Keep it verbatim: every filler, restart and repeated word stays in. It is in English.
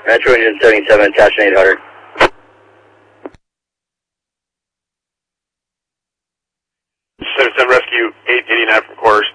Metro Engine seventy-seven, attachment eight hundred. seventy-seven Rescue eight eighty-nine from course.